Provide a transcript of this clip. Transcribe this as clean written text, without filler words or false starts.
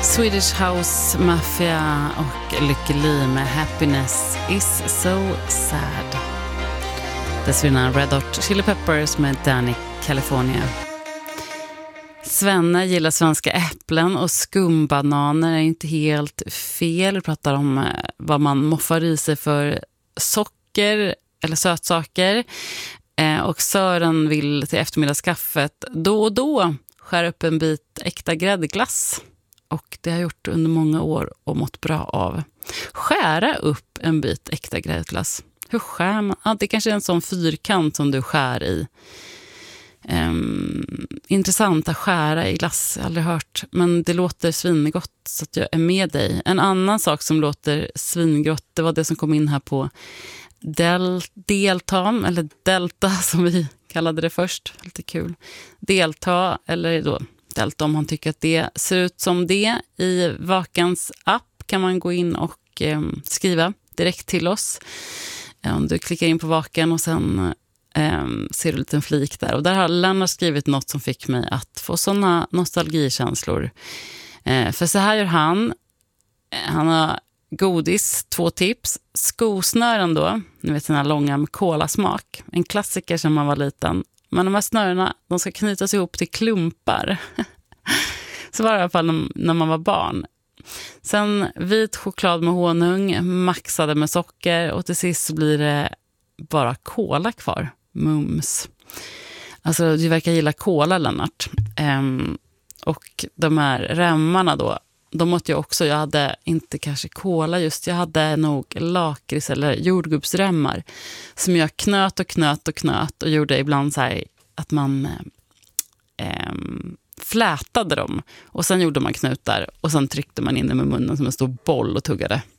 Swedish House Mafia och Lykke Li med Happiness is so sad. Dessförinnan Red Hot Chili Peppers med Danny California. Svenne gillar svenska äpplen och skumbananer är inte helt fel. Vi pratar om vad man moffar i sig för socker eller sötsaker. Och Sören vill till eftermiddagskaffet då och då skära upp en bit äkta gräddglass. Och det har jag gjort under många år och mått bra av. Skära upp en bit äkta gräddglass. Hur skär man? Ja, det kanske är en sån fyrkant som du skär i. Intressant att skära i glass, jag har aldrig hört. Men det låter svingott så att jag är med dig. En annan sak som låter svingott, det var det som kom in här på delta, eller delta som vi kallade det först. Lite kul. Delta, eller då delta om man tycker att det ser ut som det. I Vakans app kan man gå in och skriva direkt till oss. Om du klickar in på Vakan och sen ser du en liten flik där. Och där har Lennart skrivit något som fick mig att få sådana nostalgikänslor. För så här gör han. Han har godis, 2 tips. Skosnören då. Ni vet den här långa med kolasmak. En klassiker som man var liten. Men de här snörena, de ska knytas ihop till klumpar. Så var det i alla fall när man var barn. Sen vit choklad med honung, maxade med socker och till sist så blir det bara kola kvar. Mums. Alltså du verkar gilla kola, Lennart. Och de här remmarna då, de måste jag också, jag hade inte kanske kola just, jag hade nog lakrits eller jordgubbsremmar som jag knöt och gjorde ibland så här att man flätade dem och sen gjorde man knutar och sen tryckte man in det med munnen som en stor boll och tuggade.